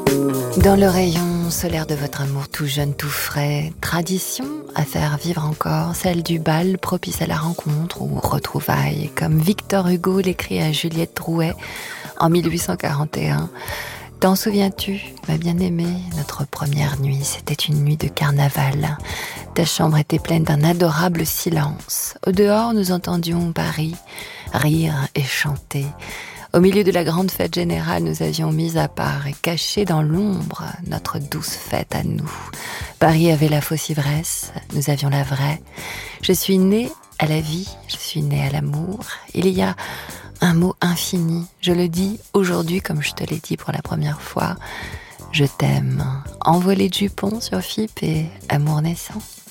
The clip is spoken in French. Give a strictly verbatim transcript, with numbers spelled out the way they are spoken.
Dans le rayon solaire de votre amour tout jeune, tout frais, tradition à faire vivre encore, celle du bal propice à la rencontre ou retrouvailles, comme Victor Hugo l'écrit à Juliette Drouet en mille huit cent quarante et un. T'en souviens-tu, ma bien-aimée, notre première nuit, c'était une nuit de carnaval. Ta chambre était pleine d'un adorable silence. Au dehors, nous entendions Paris rire et chanter. Au milieu de la grande fête générale, nous avions mis à part et caché dans l'ombre notre douce fête à nous. Paris avait la fausse ivresse, nous avions la vraie. Je suis née à la vie, je suis née à l'amour. Il y a un mot infini, je le dis aujourd'hui comme je te l'ai dit pour la première fois. Je t'aime. Envolée de jupons sur F I P et amour naissant.